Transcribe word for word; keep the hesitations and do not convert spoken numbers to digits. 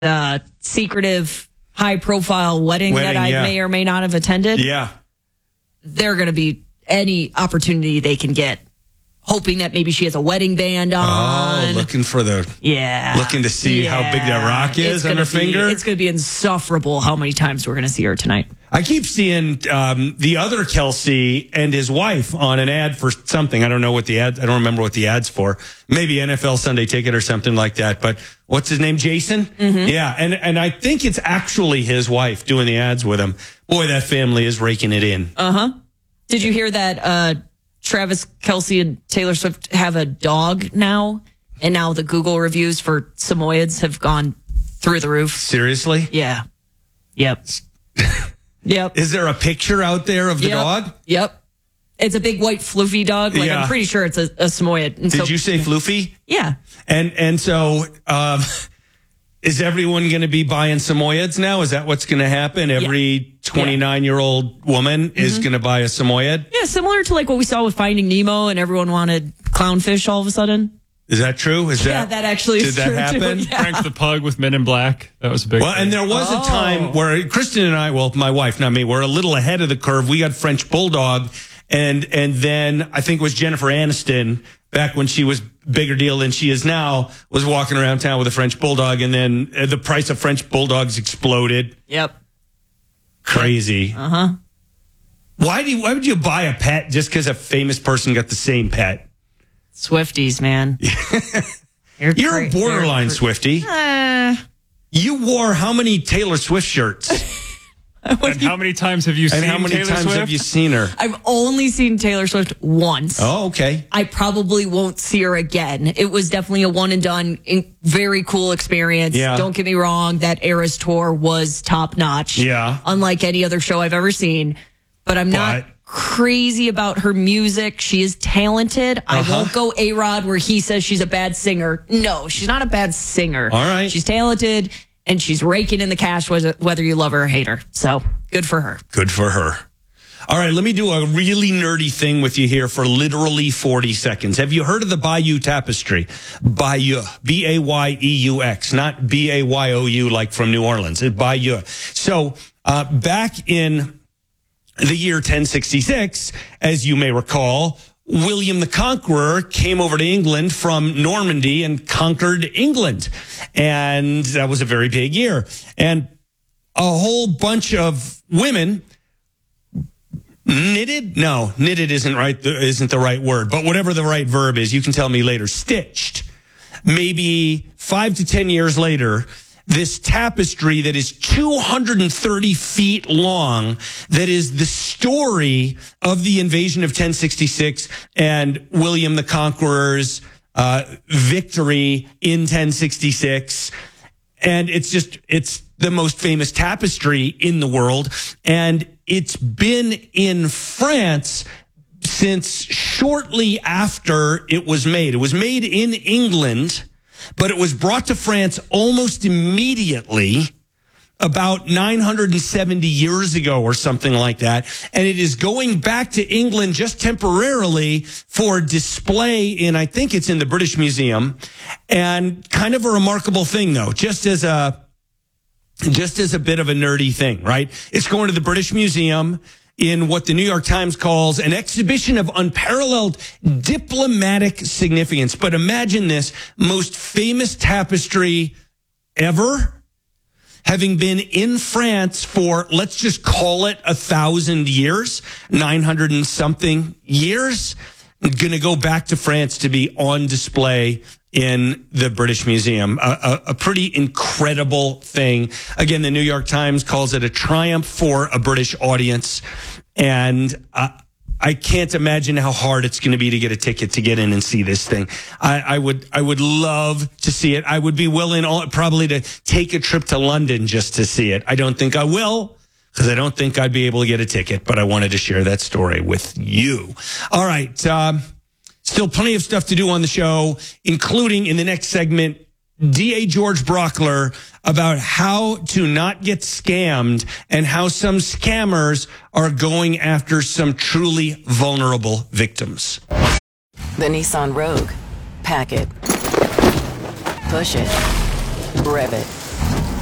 uh, secretive, high-profile wedding, Wedding, that I yeah. may or may not have attended. Yeah. They're going to be any opportunity they can get, hoping that maybe she has a wedding band on. Oh, looking for the yeah, looking to see yeah. how big that rock is It's on gonna her be, finger. It's going to be insufferable how many times we're going to see her tonight. I keep seeing um, the other Kelsey and his wife on an ad for something. I don't know what the ad. I don't remember what the ad's for. Maybe N F L Sunday Ticket or something like that. But what's his name? Jason. Mm-hmm. Yeah, and and I think it's actually his wife doing the ads with him. Boy, that family is raking it in. Uh huh. Did you hear that? Uh, Travis Kelce and Taylor Swift have a dog now, and now the Google reviews for Samoyeds have gone through the roof. Seriously? Yeah. Yep. Yep. Is there a picture out there of the yep. dog? Yep. It's a big white floofy dog. Like Yeah. I'm pretty sure it's a, a Samoyed. And Did so, you say floofy? Yeah. And and so um, is everyone going to be buying Samoyeds now? Is that what's going to happen? Every twenty-nine-year-old woman is Mm-hmm. going to buy a Samoyed? Yeah, similar to like what we saw with Finding Nemo, and everyone wanted clownfish all of a sudden. Is that true? Is Yeah, that that actually did is that true, happen? too. Yeah. Frank the Pug with Men in Black. That was a big Well, thing. and there was Oh. a time where Kristen and I, well, my wife, not me, we're a little ahead of the curve. We got French Bulldog, and and then I think it was Jennifer Aniston, back when she was bigger deal than she is now, was walking around town with a French Bulldog, and then uh, the price of French Bulldogs exploded. Yep. Crazy. Uh huh. Why do you, why would you buy a pet just because a famous person got the same pet? Swifties, man. You're, You're cra- a borderline you're- Swiftie. Uh, You wore how many Taylor Swift shirts? and how many times have you And seen how many Taylor times Swift? have you seen her? I've only seen Taylor Swift once. Oh, okay. I probably won't see her again. It was definitely a one and done, in- very cool experience. Yeah. Don't get me wrong, that Eras tour was top notch. Yeah. Unlike any other show I've ever seen. But I'm not But- crazy about her music. She is talented. I Uh-huh. won't go A-Rod where he says she's a bad singer. No, she's not a bad singer. All right. She's talented and she's raking in the cash whether whether you love her or hate her. So good for her. Good for her. All right, let me do a really nerdy thing with you here for literally forty seconds. Have you heard of the Bayou Tapestry? Bayou, B A Y E U X, not B A Y O U like from New Orleans. It's Bayou. So uh, back in the year ten sixty-six, as you may recall, William the Conqueror came over to England from Normandy and conquered England. And that was a very big year. And a whole bunch of women knitted? No, knitted isn't right, isn't the right word, but whatever the right verb is, you can tell me later. Stitched. Maybe five to ten years later, this tapestry that is two hundred thirty feet long, that is the story of the invasion of ten sixty-six and William the Conqueror's uh, victory in ten sixty-six. And it's just, it's the most famous tapestry in the world. And it's been in France since shortly after it was made. It was made in England, but it was brought to France almost immediately, about nine hundred seventy years ago or something like that. And it is going back to England just temporarily for display in, I think it's in the British Museum. And kind of a remarkable thing, though, just as a, just as a bit of a nerdy thing, right? It's going to the British Museum in what the New York Times calls an exhibition of unparalleled diplomatic significance. But imagine this, most famous tapestry ever, having been in France for, let's just call it a thousand years, nine hundred and something years, going to go back to France to be on display in the British Museum. A, a, a pretty incredible thing. Again, the New York Times calls it a triumph for a British audience. And uh, I can't imagine how hard it's going to be to get a ticket to get in and see this thing. I, I would, I would love to see it. I would be willing all, probably to take a trip to London just to see it. I don't think I will, because I don't think I'd be able to get a ticket, but I wanted to share that story with you. All right. Um, still plenty of stuff to do on the show, including in the next segment, D A George Brockler about how to not get scammed and how some scammers are going after some truly vulnerable victims. The Nissan Rogue. Pack it. Push it. Rev it.